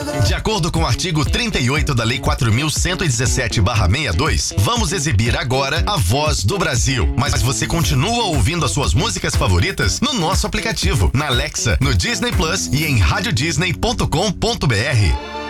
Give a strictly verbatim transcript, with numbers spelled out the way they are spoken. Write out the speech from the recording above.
De acordo com o artigo trinta e oito da Lei quatro mil cento e dezessete barra sessenta e dois, vamos exibir agora a Voz do Brasil. Mas você continua ouvindo as suas músicas favoritas no nosso aplicativo, na Alexa, no Disney Plus e em rádio disney ponto com ponto br.